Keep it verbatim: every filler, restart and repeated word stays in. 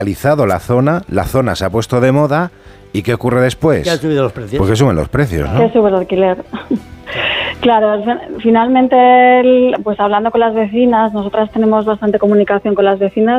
realizado la zona, la zona se ha puesto de moda, ¿y qué ocurre después? ¿Qué han subido los precios? Porque suben los precios, ¿no? Que sube el alquiler. Claro, finalmente, el, pues hablando con las vecinas, nosotras tenemos bastante comunicación con las vecinas